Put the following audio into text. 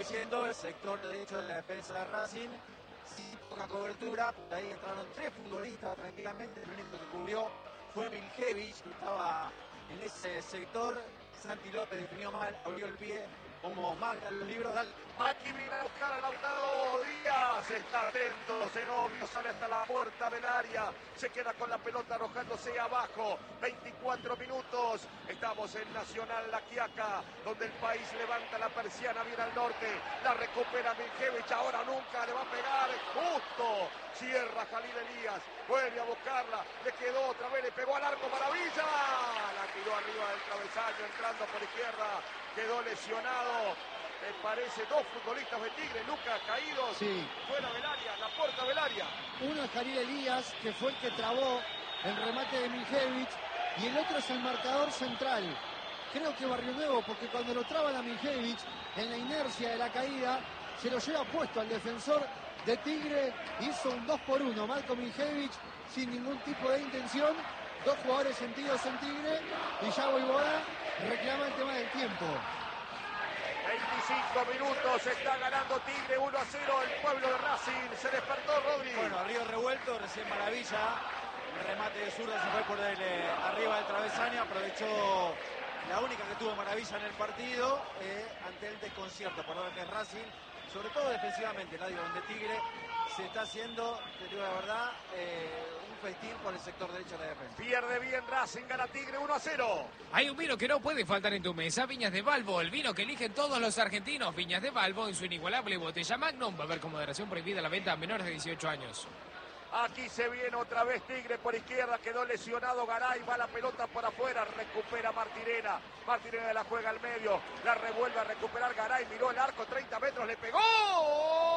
favoreciendo el sector derecho de la defensa de Racing. Sin poca cobertura, ahí entraron 3 futbolistas tranquilamente. El único que cubrió fue Miljevich, que estaba en ese sector. Santi López definió mal, abrió el pie, como marcan los libros. Aquí viene a buscar a Lautaro Díaz, está atento, Zenobio sale hasta la puerta del área, se queda con la pelota arrojándose abajo. 24 minutos, estamos en Nacional La Quiaca, donde el país levanta la persiana, viene al norte, la recupera Miljevich, ahora nunca le va a pegar, justo, cierra Jalil Elías, vuelve a buscarla, le quedó otra vez, le pegó al arco, maravilla, la tiró arriba del travesaño, entrando por izquierda, quedó lesionado. Me parece 2 futbolistas de Tigre, Lucas, caídos, sí, fuera del área, la puerta del área. Uno es Jalil Elías, que fue el que trabó el remate de Miljevich, y el otro es el marcador central. Creo que Barrio Nuevo, porque cuando lo traban a Miljevich, en la inercia de la caída, se lo lleva puesto al defensor de Tigre, hizo un 2-1, Marco Miljevich, sin ningún tipo de intención, 2 jugadores sentidos en Tigre, y Yago Iboda reclama el tema del tiempo. 25 minutos, está ganando Tigre 1-0, el pueblo de Racing, se despertó Rodri. Bueno, Río revuelto, recién Maravilla, el remate de zurda se fue por arriba del travesaño, aprovechó la única que tuvo Maravilla en el partido, ante el desconcierto, perdón, que es Racing, sobre todo defensivamente, ¿no? Digo, donde Tigre se está haciendo, te digo la verdad, un festín por el sector derecho de la defensa. Pierde bien Racing, gana Tigre 1-0. Hay un vino que no puede faltar en tu mesa, Viñas de Balbo, el vino que eligen todos los argentinos. Viñas de Balbo en su inigualable botella Magnum, va a haber con moderación prohibida la venta a menores de 18 años. Aquí se viene otra vez Tigre por izquierda, quedó lesionado Garay, va la pelota por afuera, recupera Martirena, Martirena la juega al medio, la revuelve a recuperar Garay, miró el arco, 30 metros, le pegó.